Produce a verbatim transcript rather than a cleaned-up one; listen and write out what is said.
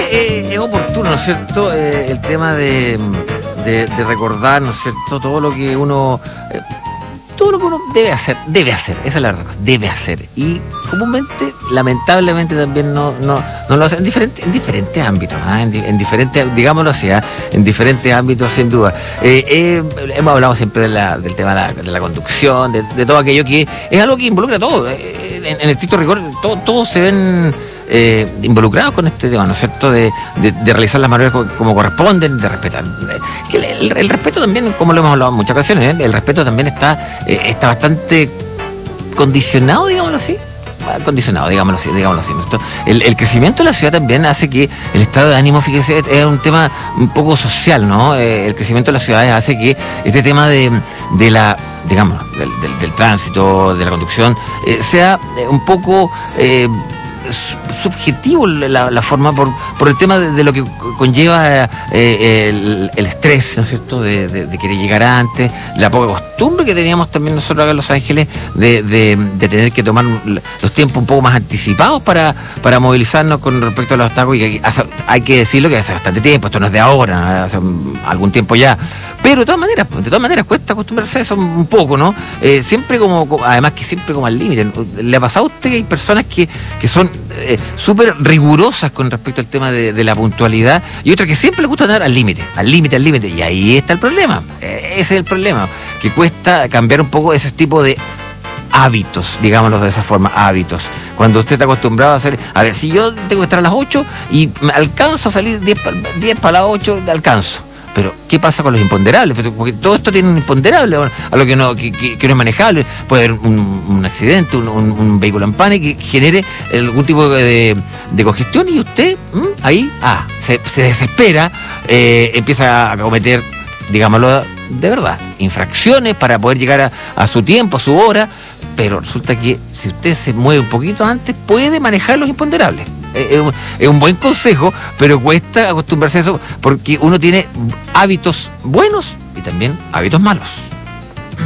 eh, es oportuno, ¿no es cierto? Eh, el tema de, de, de recordar, ¿no es cierto? Todo lo que uno... Eh, todo lo que uno debe hacer, debe hacer, esa es la verdad, debe hacer. Y comúnmente, lamentablemente también no, no, no lo hace en diferentes, en diferentes ámbitos, ¿eh? en, en diferentes, digámoslo así, ¿eh? en diferentes ámbitos sin duda. Eh, eh, hemos hablado siempre de la, del tema de la, de la conducción, de, de todo aquello que es algo que involucra a todo. Eh, en, en estricto rigor, todos todo se ven... Eh, involucrados con este tema, ¿no es cierto? De, de, de realizar las maneras como, como corresponden, de respetar. Que el, el, el respeto también, como lo hemos hablado en muchas ocasiones, ¿eh? el respeto también está, eh, está bastante condicionado, digámoslo así. Condicionado, digámoslo así, digámoslo así. ¿no? El, el crecimiento de la ciudad también hace que el estado de ánimo, fíjese, es un tema un poco social, ¿no? Eh, el crecimiento de las ciudades hace que este tema de, de la, digamos, del, del, del tránsito, de la conducción, eh, sea un poco... Eh, subjetivo la, la forma por, por el tema de, de lo que conlleva eh, el, el estrés, ¿no es cierto? De, de, de querer llegar antes, la poca costumbre que teníamos también nosotros acá en Los Ángeles de, de, de tener que tomar los tiempos un poco más anticipados para, para movilizarnos con respecto a los obstáculos. Y hace, hay que decirlo que hace bastante tiempo, esto no es de ahora, hace algún tiempo ya. Pero de todas maneras, de todas maneras cuesta acostumbrarse a eso un poco, ¿no? Eh, siempre como, además que siempre como al límite. ¿Le ha pasado a usted que hay personas que, que son eh, súper rigurosas con respecto al tema de, de la puntualidad y otras que siempre les gusta andar al límite, al límite, al límite? Y ahí está el problema, eh, ese es el problema, que cuesta cambiar un poco ese tipo de hábitos, digámoslo de esa forma, hábitos. Cuando usted está acostumbrado a hacer, a ver, si yo tengo que estar a las ocho y me alcanzo a salir diez para las ocho, alcanzo. Pero, ¿qué pasa con los imponderables? Porque todo esto tiene un imponderable, a lo que no, que, que, que no es manejable. Puede haber un, un accidente, un, un, un vehículo en pane que genere algún tipo de, de congestión y usted ¿m? ahí ah, se, se desespera, eh, empieza a cometer, digámoslo de verdad, infracciones para poder llegar a, a su tiempo, a su hora, pero resulta que si usted se mueve un poquito antes, puede manejar los imponderables. Es un, es un buen consejo, pero cuesta acostumbrarse a eso porque uno tiene hábitos buenos y también hábitos malos.